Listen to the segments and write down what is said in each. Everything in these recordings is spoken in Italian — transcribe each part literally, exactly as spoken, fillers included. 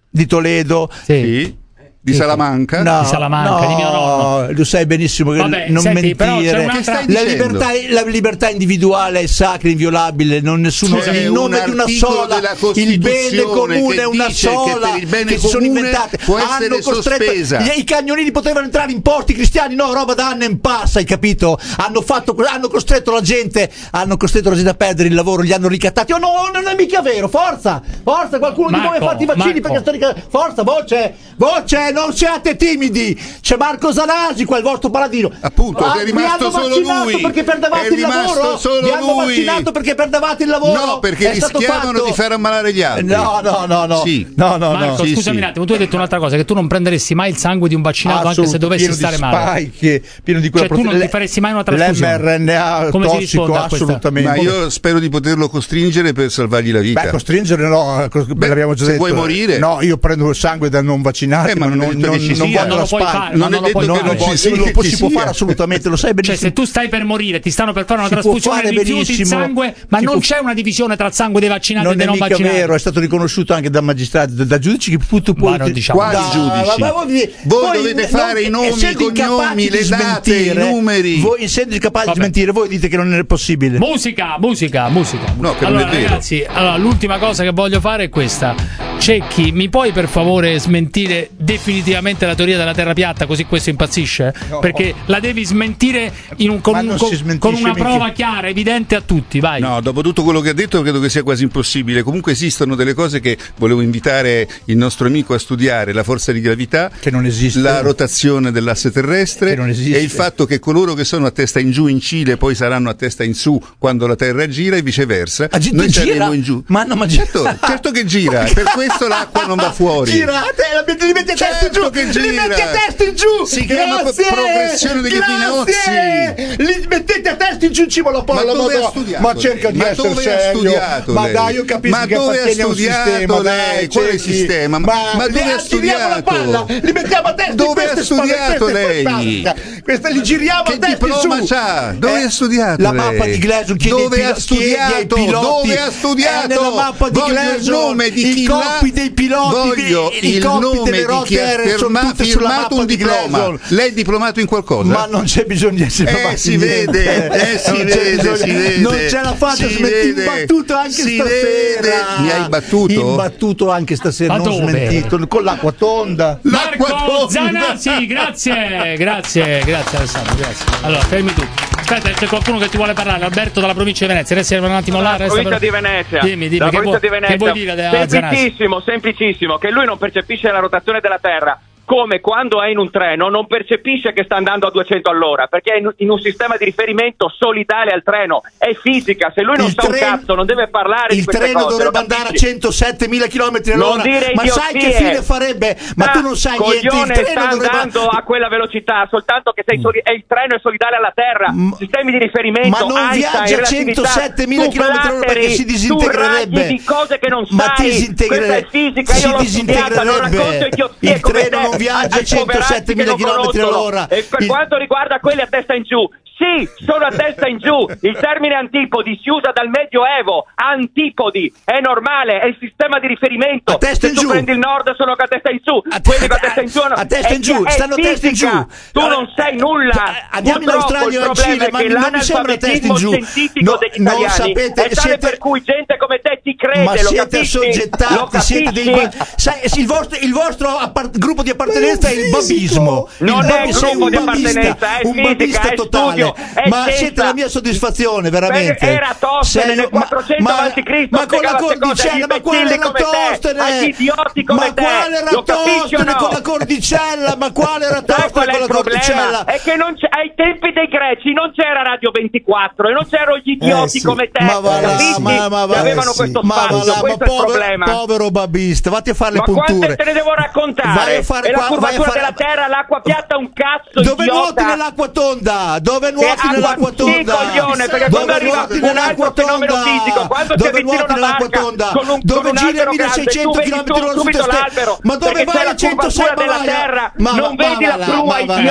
di Toledo, sì. Sì. Di Salamanca? No, di Salamanca, no, di mio nonno. Lo sai benissimo che Vabbè, non senti, mentire. La libertà, la libertà individuale è sacra, inviolabile, non nessuno c'è il nome di una sola, il bene comune è una sola, che, per il che si sono inventate. Può essere sospesa. I cagnolini potevano entrare in porti cristiani, no, roba da anno in passa, hai capito? Hanno fatto, hanno costretto la gente, hanno costretto la gente a perdere il lavoro, li hanno ricattati. Oh no, non è mica vero, forza, forza, qualcuno Marco, di voi ha fatto i vaccini Marco. perché sto ric- forza, voce, voce, non siate timidi. C'è Marco Zanasi qua, il vostro paladino. Appunto, ah, è rimasto solo lui. Perché perdevate il lavoro? Solo vi hanno lui. vaccinato perché perdevate il lavoro? No, perché è rischiavano di far ammalare gli altri. No, no, no, no. Sì. No, no, Marco, no. scusami sì, un sì. attimo, tu hai detto un'altra cosa, che tu non prenderesti mai il sangue di un vaccinato anche se dovessi stare di male. Spike, pieno di quella Cioè tu non prote- ti faresti mai una trasfusione. L'M R N A Come si tossico, risponde a questa? assolutamente. Ma io spero di poterlo costringere per salvargli la vita. Beh, costringere no, cos- Beh, l'abbiamo già se detto. vuoi morire. No, io prendo il sangue da non vaccinati, Eh, ma non è detto che ci non sia. voglio Non la lo puoi Spike. fare, non ma è non lo detto puoi che fare. non No, ci si, sia, lo che può- ci si può sia. fare assolutamente, lo sai Cioè, benissimo. se tu stai per morire, ti stanno per fare una Si può trasfusione, fare rifiuti il benissimo. sangue, ma Si non può- c'è una divisione tra il sangue dei vaccinati e Non dei è non mica vaccinati. vero, è stato riconosciuto anche da magistrati, da, da giudici che tu puoi. Ma non diciamo. Quali Da- giudici? ma voi, Voi dovete fare i nomi, essendo i cognomi, incapaci le di date, i smentire, numeri. Voi essendo incapaci Vabbè. di smentire, voi dite che non è possibile. Musica, musica, musica. No, che non allora, è vero. ragazzi, allora, l'ultima cosa che voglio fare è questa. Cecchi, mi puoi per favore smentire definitivamente la teoria della terra piatta, così questo impazzisce? No. Perché la devi smentire in un- con, Ma un- non con- si smentisce con una mica. prova chiara, evidente a tutti, vai. No, dopo tutto quello che ha detto credo che sia quasi impossibile. Comunque esistono delle cose che volevo invitare il nostro amico a studiare: la forza di gravità, Che non esiste. la rotazione dell'asse terrestre Che non esiste. e il fatto che coloro che sono a testa in giù in Cile poi saranno a testa in su quando la Terra gira e viceversa. Ah, gi- Noi gira? saremo in giù. Ma no, ma certo, gira. certo che gira, per questo l'acqua non va fuori. Girate, la metti, li metti a testa in Certo giù, che li gira. metti a testa in giù. Si chiama Grazie, progressione degli grazie. equinozi. Li mettete a testa in giù in cima alla palla. Ma dove Madonna. ha studiato Ma lei? cerca di Ma essere dove ha serio. studiato Ma lei? dai, io capisco Ma che dove ha appartiene a un studiato sistema, lei? dai, Quale cerchi. sistema? Ma- ma dove li ha attiriamo la studiato? palla, li mettiamo a testa in Dove queste ha studiato spalle, lei? queste queste li giriamo Che a testa in diploma su. c'ha? Dove Eh, ha studiato La lei? mappa di Gleason chiede ai Dove pilo- ha chiede ai studiato? piloti. Dove ha studiato? È nella mappa di Voglio il Gleason, nome di chi i l'ha- coppi dei piloti, Voglio i il coppi nome delle di rotte chi ha aeree sono firma- tutte sulla firmato mappa un di diploma. Gleason. Lei è diplomato in qualcosa? Ma non c'è bisogno di essere Eh, diplomato si in vede, niente. eh, si Non c'è vede, bisogno- si vede. Non ce la faccio, Si smetti vede, imbattuto anche si stasera. vede. Mi hai battuto? Imbattuto anche stasera, Ma non dove? smentito, con l'acqua tonda. Marco L'acqua Zanasi, grazie, grazie, grazie Alessandro, grazie. Allora, fermi tu. Aspetta, c'è qualcuno che ti vuole parlare, Alberto dalla provincia di Venezia. Resti un attimo là, resta provincia per- di Venezia. Dimmi, dimmi, La che, provincia vuoi, di Venezia. che vuoi dire a Zanasi? Semplicissimo, semplicissimo, che lui non percepisce la rotazione della Terra come quando è in un treno non percepisce che sta andando a duecento all'ora, perché è in, in un sistema di riferimento solidale al treno, è fisica. Se lui non Il sa un tren- cazzo non deve parlare di Il queste treno cose, dovrebbe lo andare a capisci? centosettemila chilometri Non all'ora. dire Ma sai che idiozie. fine farebbe? Ma Ah, tu non sai niente. Il coglione, treno sta dovrebbe andando a quella velocità, soltanto che sei soli- è il treno è solidale alla Terra. M- Sistemi di riferimento, Ma non Einstein, viaggia a relatività. centosettemila Tu chilometri all'ora perché blatteri, si tu disintegrerebbe. raggi di cose che non Ma sai. disintegre- Questa è fisica, si io l'ho studiata, non racconto disintegrerebbe. idiozie Il come treno te, non viaggia a ai poveracci centosettemila che non chilometri conoscono. all'ora. E per Il- quanto riguarda quelli a testa in giù, sì, sono a testa in giù. Il termine antipodi si usa dal Medioevo. Antipodi è normale, è il sistema di riferimento. A testa Se in tu giù. prendi il nord sono a testa in su. A te- Quelli con a testa in giù a testa in è- giù, è stanno a testa in fisica. giù. Tu Allora, non sai nulla. cioè, andiamo in Purtroppo Australia o il in problema Cile, è ma che non mi sembra a testa in giù. l'analfabetismo No, scientifico non degli italiani sapete, è tale siete- per cui gente come te ti crede. Ma lo siete capisci? Lo assoggettati, siete dei capisci? sai, il vostro, il vostro appart- gruppo di appartenenza è il babismo. Non il è babismo, gruppo un di babista, appartenenza, è un fisica, babista è totale. studio, è Ma scienza. siete la mia soddisfazione, veramente. Perché Eratostene nel quattrocento avanti Cristo ma con la spiegava queste cose cordicella, agli ma quale imbecilli come te, Eratostene? agli idioti come ma te. quale Lo capisci o Eratostene no? con la cordicella? Ma quale Sai Eratostene qual è con il la cordicella? problema? È che non c'è, ai tempi dei greci non c'era Radio ventiquattro e non c'erano gli idioti Eh sì, come te, ma va là, capisci? ma, ma va, che avevano eh sì, questo ma va spazio, là, ma questo è il povero, problema. povero babista, vatti a fare le Ma punture. quante te ne devo raccontare? Vai a fare e la qua- vai a curvatura fare- della terra, l'acqua piatta è un cazzo, Dove idiota. nuoti nell'acqua tonda? Dove Che nuoti acqua- nell'acqua sì, tonda? coglione, perché Dove quando arriva nuoti un nell'acqua altro fenomeno tonda? fisico, quando si Dove avvicina nuoti una nell'acqua barca tonda? con un, Dove con un giri a albero grande, milleseicento tu vedi chilometri tu- all'ora su subito te ste- l'albero, Ma dove perché vai c'è a la curvatura centosei? Ma della vai là. terra, Ma non va- vedi ma la va là, prua, ma va là,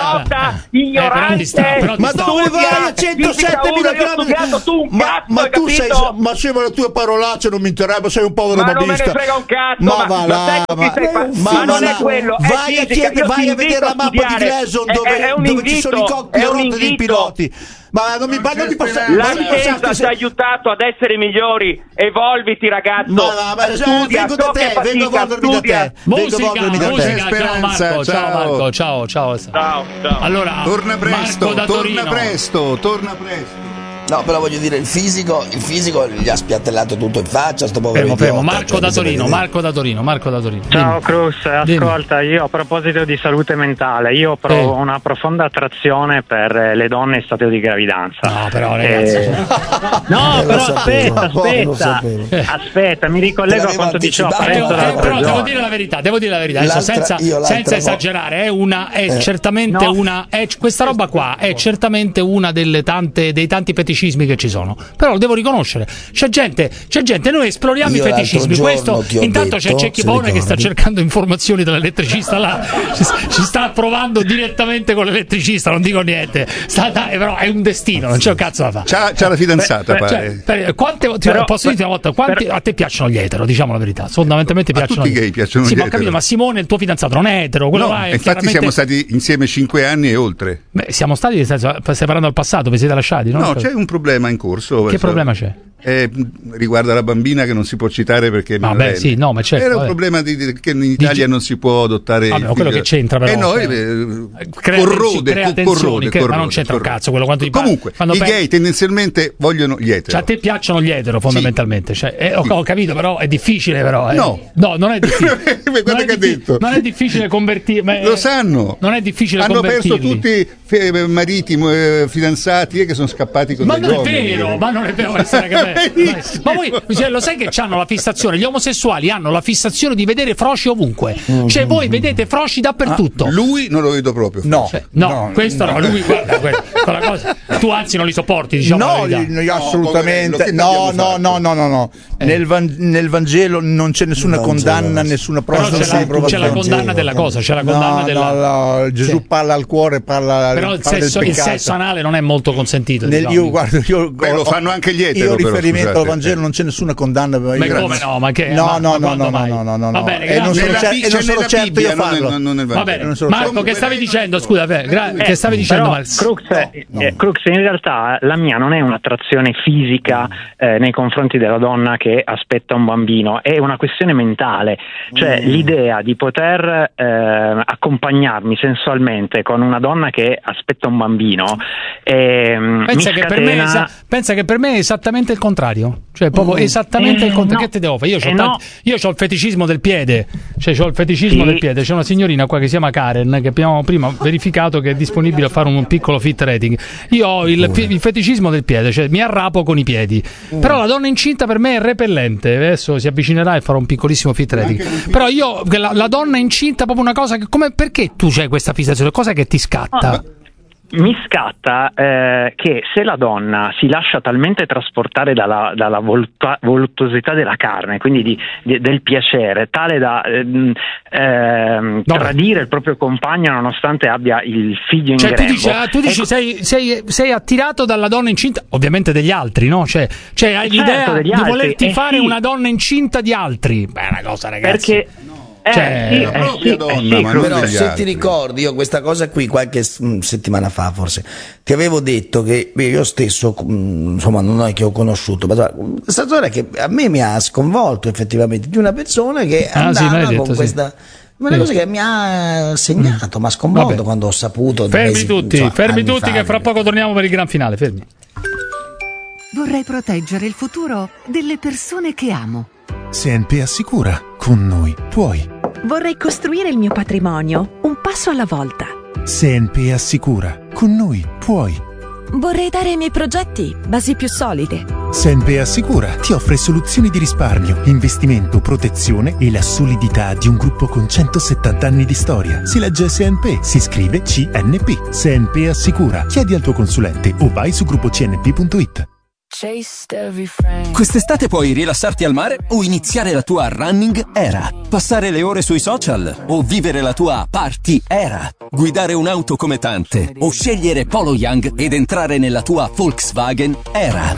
idiota, ignorante, sta, però ti ma sta. dove vai a centosette milligrammi? Ma, ma, ma tu sei, ma se le tue parolacce non mi interessa, sei un povero ma babbista. non me ne frega un cazzo, ma, ma, va ma, là, sai con chi stai fa- ma, ma non là. è quello, è vai a, fisica. chiedere, Io ti vai a invito vedere la mappa di studiare. Gleason È- dove, è un dove ci sono i invito, cockpilot è un dei invito. piloti. Ma non mi, ma non mi passa, La non mi scienza passate ci ha aiutato ad essere migliori. Evolviti, ragazzo. Ma, ma, ma studia, vengo da so te, che fatica, vengo a volvermi da studia. te. Vengo a Musica, volvermi da te. musica, ciao Speranza, Marco, ciao ciao. Marco, ciao, ciao. Ciao, ciao. Allora, Torna presto, Marco da torna Torino. presto, torna presto. No, però voglio dire, il fisico, il fisico gli ha spiattellato tutto in faccia, sto povero Fermo, fermo. idiota, Marco cioè, da mi sembra Torino, di- Marco da Torino, Marco da Torino. Ciao Dimmi. Cruz, ascolta, io a proposito di salute mentale, io provo Eh. una profonda attrazione per eh, le donne in stato di gravidanza. No, però, ragazzi. Eh, no, Eh, lo però sapevo, aspetta, oh, lo aspetta, sapevo. aspetta, mi ricollego Te a quanto l'avevo diceva anticipato. Parenzo Eh, l'altra però devo giorno. dire la verità, devo dire la verità, adesso L'altra- senza, io l'altra senza vo- esagerare, è una è Eh. certamente No. una è, questa roba qua è certamente una delle tante dei tanti feticismi che ci sono. Però lo devo riconoscere. C'è gente, c'è gente, noi esploriamo Io i feticismi. l'altro Questo giorno ti ho intanto detto, c'è Cecchipone se che sta ricordi. cercando informazioni dall'elettricista là. Ci, ci sta provando direttamente con l'elettricista, non dico niente. Sta, dai, però è un destino, non c'è un cazzo da fare. C'ha, c'ha la fidanzata, Beh, beh, pare. Cioè, per- quante, ti- Però- posso dirti una volta, quanti, per- a te piacciono gli etero, diciamo la verità, fondamentalmente A piacciono tutti i gli- gay piacciono sì, gli ma ho capito, etero. ma Simone, il tuo fidanzato, non è etero, quello No, là è infatti chiaramente- siamo stati insieme cinque anni e oltre. Beh, siamo stati, nel senso, stai parlando al passato, vi siete lasciati, no? No, c'è un problema in corso. Che problema c'è? Eh, riguarda la bambina che non si può citare perché è Vabbè, minorenne. sì, no, ma certo, Era un vabbè. problema di, di- che in Italia Dici- non si può adottare. Vabbè, il ma quello figlio. che c'entra però, Eh no, cioè, eh, crea corrode, tensi- crea co- tensioni, corrode, che- ma non corrode, c'entra un corrode. cazzo quello quando ti parla- Comunque, quando i pe- gay tendenzialmente vogliono gli etero. Cioè, a te piacciono gli etero fondamentalmente, cioè, eh, ho, ho capito, però è difficile, però. eh. No. no, non è difficile. Guarda non, è che ha diffi- detto. non è difficile convertire. Lo sanno. Non è difficile Hanno perso convertirli. tutti fe- mariti, eh, fidanzati eh, che sono scappati con Ma degli non è uomini. vero, ma non è vero, essere che- Benissimo. ma voi cioè, lo sai che hanno la fissazione? Gli omosessuali hanno la fissazione di vedere froci ovunque. Cioè, voi vedete froci dappertutto. Lui non lo vedo proprio. No, Cioè, no, questo no, lui guarda que- quella cosa. Tu anzi non li sopporti, diciamo no, la verità. io poverello, assolutamente che no, t'abbiamo no, fatto? no, no, no, no. Nel, Van- nel Vangelo non c'è nessuna Nel Vangelo, condanna, sì. nessuna Però prova c'è di la, c'è riprovazione. la condanna della cosa, c'è la condanna No, della. no, no, Gesù Sì. parla al cuore, parla, Però il parla sesso, del il peccato. sesso anale non è molto consentito. Nel- diciamo. io guardo, io Beh, lo fanno anche gli etero, Io ho però, riferimento scusate. al Vangelo, non c'è nessuna condanna. Ma io- come no? Ma che? No, ma- no, ma no, quando no, mai? no, no, no, Va no. bene, E non grazie. sono Nella cer- Bi- e non c'è sono nella certo io a Bibbia, non farlo. nel- non nel Va Vangelo. bene, non so- Marco, Comunque che stavi lei- dicendo? Scusa, beh, gra- che stavi dicendo? Però, Max? Crux, eh, Crux, in realtà la mia non è un'attrazione fisica eh, nei confronti della donna che aspetta un bambino, è una questione mentale, cioè Mm. l'idea di poter eh, accompagnarmi sensualmente con una donna che aspetta un bambino eh, Pensa mi che, per me è scatena- esa- pensa che per me è esattamente il contrario, cioè proprio Mm. esattamente Eh, il contrario. no. Che te devo fare? Io ho Eh, no. il feticismo del piede, cioè ho il feticismo Sì. del piede. C'è una signorina qua che si chiama Karen che abbiamo prima verificato che è disponibile a fare un piccolo fit rating. Io ho il, fi- il feticismo del piede, cioè mi arrapo con i piedi. Però la donna incinta per me è repellente. Adesso si avvicinerà e farò un piccolissimo fit rating. Però io la, la donna incinta è proprio una cosa che come perché tu c'hai questa fissazione? Cosa che ti scatta? Mi scatta eh, che se la donna si lascia talmente trasportare dalla, dalla volta- voluttuosità della carne, quindi di, di- del piacere, tale da ehm, ehm, tradire il proprio compagno nonostante abbia il figlio in Cioè, tu grembo. dici, ah, tu dici Ecco, sei, sei, sei attirato dalla donna incinta, ovviamente degli altri, no? Cioè, cioè hai Certo, l'idea degli di altri, volerti eh, fare sì. una donna incinta di altri. Beh, è una cosa, ragazzi. perché eh, Cioè, sì, la eh, propria sì, eh, donna, sì, ma non Cruz. Però degli se altri. ti ricordi, io questa cosa qui qualche mm, settimana fa forse ti avevo detto che beh, io stesso mm, insomma non è che ho conosciuto, ma insomma, questa storia che a me mi ha sconvolto effettivamente di una persona che Ah, sì, me andava l'hai detto, con sì. questa una Sì. cosa che mi ha segnato, mi ha sconvolto Vabbè. quando ho saputo Fermi mesi- tutti, insomma, fermi anni tutti fa, che fra poco torniamo per il gran finale, fermi. Vorrei proteggere il futuro delle persone che amo. S N P assicura, con noi puoi. Vorrei costruire il mio patrimonio, un passo alla volta. S N P assicura, con noi puoi. Vorrei dare ai miei progetti basi più solide. S N P assicura ti offre soluzioni di risparmio, investimento, protezione e la solidità di un gruppo con centosettanta anni di storia. Si legge S N P, si scrive C N P. S N P assicura. Chiedi al tuo consulente o vai su gruppo c n p punto it. Quest'estate puoi rilassarti al mare o iniziare la tua running era, passare le ore sui social o vivere la tua party era, guidare un'auto come tante o scegliere Polo Young ed entrare nella tua Volkswagen era.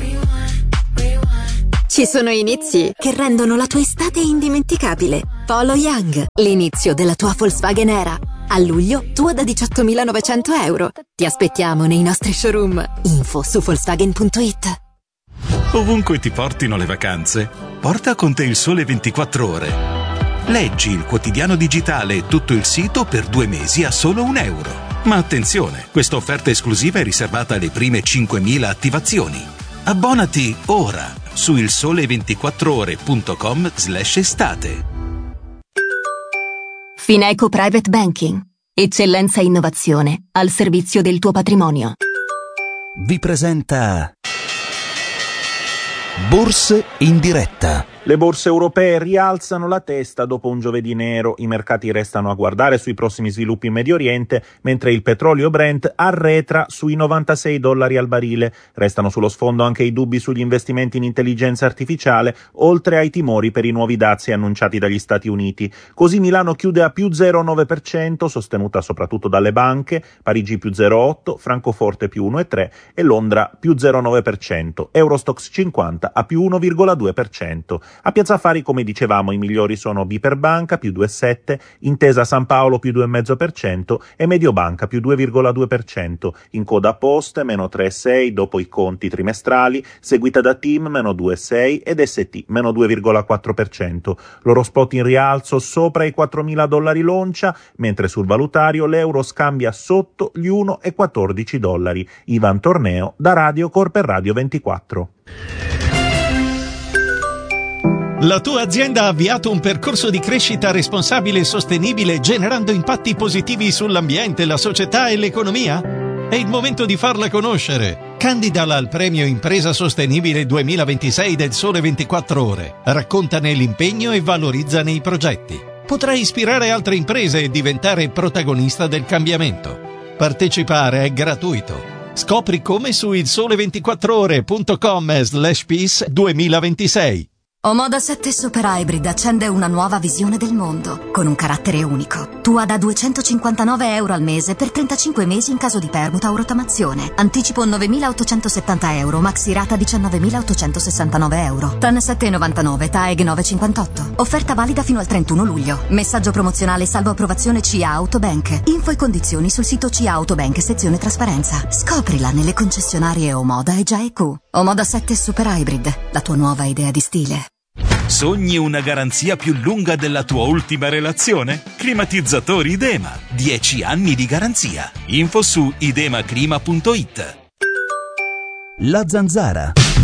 Ci sono inizi che rendono la tua estate indimenticabile. Polo Young, l'inizio della tua Volkswagen era. A luglio, tua da diciottomilanovecento euro. Ti aspettiamo nei nostri showroom. Info su Volkswagen punto it. Ovunque ti portino le vacanze, porta con te il Sole ventiquattro Ore. Leggi il quotidiano digitale e tutto il sito per due mesi a solo un euro. Ma attenzione, questa offerta esclusiva è riservata alle prime cinquemila attivazioni. Abbonati ora su il sole ventiquattro ore punto com slash estate. Fineco Private Banking. Eccellenza e innovazione al servizio del tuo patrimonio. Vi presenta Borse in diretta. Le borse europee rialzano la testa dopo un giovedì nero. I mercati restano a guardare sui prossimi sviluppi in Medio Oriente, mentre il petrolio Brent arretra sui novantasei dollari al barile. Restano sullo sfondo anche i dubbi sugli investimenti in intelligenza artificiale, oltre ai timori per i nuovi dazi annunciati dagli Stati Uniti. Così Milano chiude a più zero virgola nove per cento, sostenuta soprattutto dalle banche, Parigi più zero virgola otto, Francoforte più uno virgola tre e Londra più zero virgola nove per cento, Eurostoxx cinquanta a più uno virgola due per cento. A Piazza Affari, come dicevamo, i migliori sono Biper Banca più due virgola sette, Intesa San Paolo più due virgola cinque per cento e Mediobanca più due virgola due per cento. In coda Poste meno tre virgola sei dopo i conti trimestrali, seguita da Team meno due virgola sei ed S T meno due virgola quattro per cento. L'oro spot in rialzo sopra i quattromila dollari l'oncia, mentre sul valutario l'euro scambia sotto gli uno virgola quattordici dollari. Ivan Torneo da Radio Corper Radio ventiquattro. La tua azienda ha avviato un percorso di crescita responsabile e sostenibile generando impatti positivi sull'ambiente, la società e l'economia? È il momento di farla conoscere. Candidala al premio Impresa Sostenibile duemilaventisei del Sole ventiquattro Ore. Raccontane l'impegno e valorizzane i progetti. Potrai ispirare altre imprese e diventare protagonista del cambiamento. Partecipare è gratuito. Scopri come su il sole ventiquattro ore punto com slash peace duemilaventisei. Omoda sette Super Hybrid accende una nuova visione del mondo, con un carattere unico. Tua da duecentocinquantanove euro al mese per trentacinque mesi in caso di permuta o rottamazione. Anticipo novemilaottocentosettanta euro, maxi rata diciannovemilaottocentosessantanove euro. T A N sette virgola novantanove, T A E G nove virgola cinquantotto. Offerta valida fino al trentuno luglio. Messaggio promozionale salvo approvazione C A Autobank. Info e condizioni sul sito C A Autobank sezione trasparenza. Scoprila nelle concessionarie Omoda e G A E Q. Omoda sette Super Hybrid, la tua nuova idea di stile. Sogni una garanzia più lunga della tua ultima relazione? Climatizzatori Idema. dieci anni di garanzia. Info su idemaclima punto it. La Zanzara.